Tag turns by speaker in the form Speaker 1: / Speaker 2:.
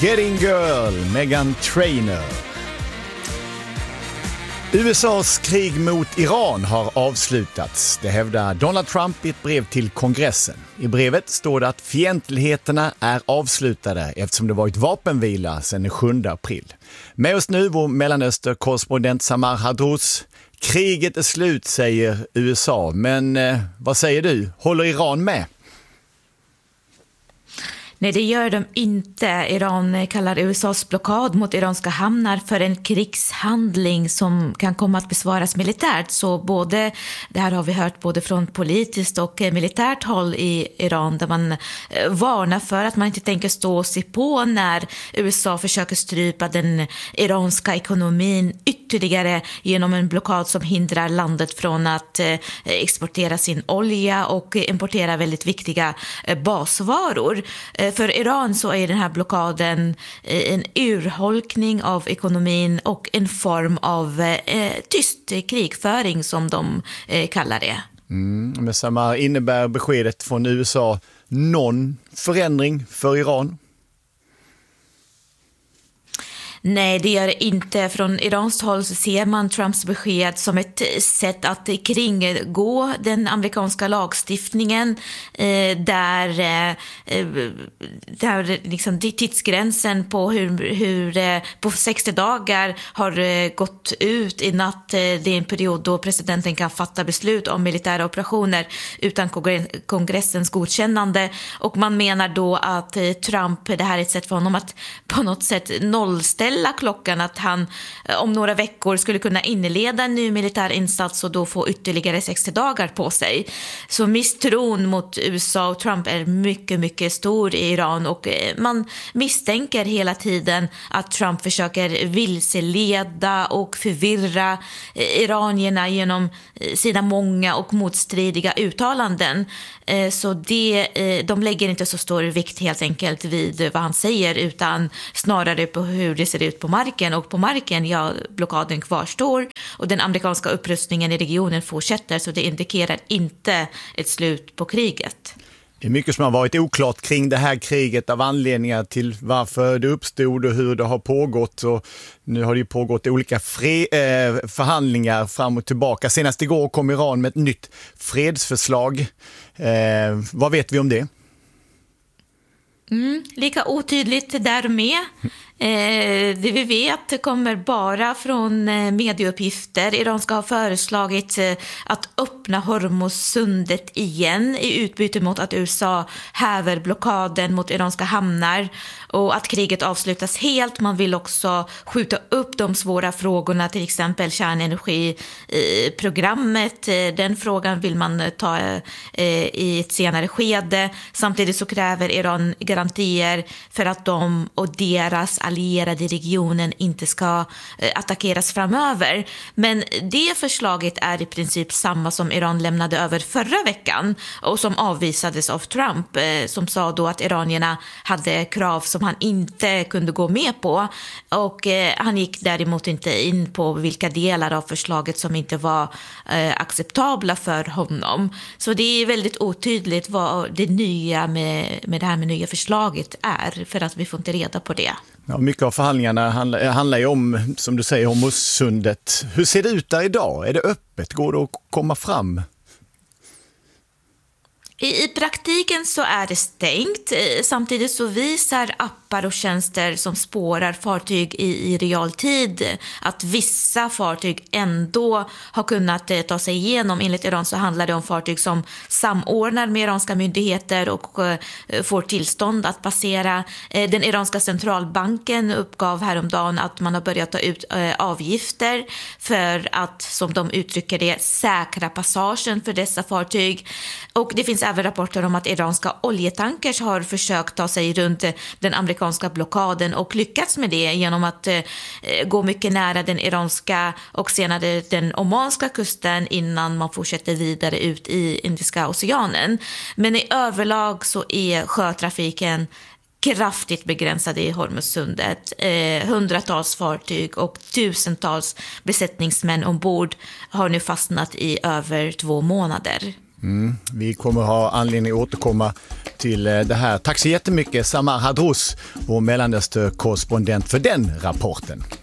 Speaker 1: Getting Girl, Meghan Trainor. USAs krig mot Iran har avslutats. Det hävdar Donald Trump i ett brev till kongressen. I brevet står det att fientligheterna är avslutade eftersom det varit vapenvila sedan den 7 april. Med oss nu vår Mellanöster-korrespondent Samar Hadrouz. Kriget är slut, säger USA. Men vad säger du? Håller Iran med?
Speaker 2: Nej, det gör de inte. Iran kallar USAs blockad mot iranska hamnar för en krigshandling som kan komma att besvaras militärt. Så det här har vi hört både från politiskt och militärt håll i Iran, där man varnar för att man inte tänker stå och se på när USA försöker strypa den iranska ekonomin ytterligare genom en blockad som hindrar landet från att exportera sin olja och importera väldigt viktiga basvaror. För Iran så är den här blockaden en urholkning av ekonomin och en form av tyst krigföring som de kallar det.
Speaker 1: Men Samar, innebär beskedet från USA någon förändring för Iran?
Speaker 2: Nej, det gör det inte. Från Irans håll så ser man Trumps besked som ett sätt att kringgå den amerikanska lagstiftningen där liksom tidsgränsen på hur på 60 dagar har gått ut i natt. Det är en period då presidenten kan fatta beslut om militära operationer utan kongressens godkännande, och man menar då att Trump, det här är ett sätt för honom att på något sätt nollställa klockan, att han om några veckor skulle kunna inleda en ny militär insats och då få ytterligare 60 dagar på sig. Så misstron mot USA och Trump är mycket, mycket stor i Iran, och man misstänker hela tiden att Trump försöker vilseleda och förvirra iranierna genom sina många och motstridiga uttalanden. Så de lägger inte så stor vikt helt enkelt vid vad han säger, utan snarare på hur det ser ut på marken. Och på marken, ja, blockaden kvarstår och den amerikanska upprustningen i regionen fortsätter, så det indikerar inte ett slut på kriget.
Speaker 1: Det är mycket som har varit oklart kring det här kriget, av anledningar till varför det uppstod och hur det har pågått. Och nu har det ju pågått olika förhandlingar fram och tillbaka. Senast igår kom Iran med ett nytt fredsförslag. Vad vet vi om det?
Speaker 2: Lika otydligt där med. Det vi vet kommer bara från medieuppgifter. Iran ska ha föreslagit att öppna Hormuzsundet igen i utbyte mot att USA häver blockaden mot iranska hamnar och att kriget avslutas helt. Man vill också skjuta upp de svåra frågorna, till exempel kärnenergiprogrammet. Den frågan vill man ta i ett senare skede. Samtidigt så kräver Iran garantier för att de och deras allierade i regionen inte ska attackeras framöver. Men det förslaget är i princip samma som Iran lämnade över förra veckan och som avvisades av Trump, som sa då att iranierna hade krav som han inte kunde gå med på, och han gick däremot inte in på vilka delar av förslaget som inte var acceptabla för honom. Så det är väldigt otydligt vad det nya med det här med nya förslaget är, för att vi får inte reda på det.
Speaker 1: Ja, mycket av förhandlingarna handlar ju om, som du säger, Hormuzsundet. Hur ser det ut där idag? Är det öppet? Går det att komma fram?
Speaker 2: I praktiken så är det stängt. Samtidigt så visar appar och tjänster som spårar fartyg i realtid att vissa fartyg ändå har kunnat ta sig igenom. Enligt Iran så handlar det om fartyg som samordnar med iranska myndigheter och får tillstånd att passera. Den iranska centralbanken uppgav häromdagen att man har börjat ta ut avgifter för att, som de uttrycker det, säkra passagen för dessa fartyg. Och det finns även rapporter om att iranska oljetankers har försökt ta sig runt den amerikanska blockaden och lyckats med det genom att gå mycket nära den iranska och senare den omanska kusten innan man fortsätter vidare ut i Indiska oceanen. Men i överlag så är sjötrafiken kraftigt begränsade i Hormuzsundet. Hundratals fartyg och tusentals besättningsmän ombord har nu fastnat i över 2 månader.
Speaker 1: Vi kommer ha anledning att återkomma till det här. Tack så jättemycket Samar Hadrous, vår Mellanöstern-korrespondent, för den rapporten.